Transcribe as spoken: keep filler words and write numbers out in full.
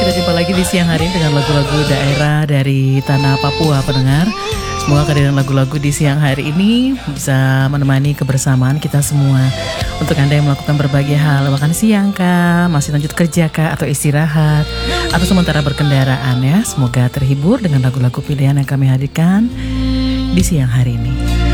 kita jumpa lagi di siang hari ini dengan lagu-lagu daerah dari tanah Papua, pendengar. Semoga kehadiran lagu-lagu di siang hari ini bisa menemani kebersamaan kita semua. Untuk Anda yang melakukan berbagai hal, makan siang kah, masih lanjut kerja kah, atau istirahat, atau sementara berkendaraan ya. Semoga terhibur dengan lagu-lagu pilihan yang kami hadirkan di siang hari ini.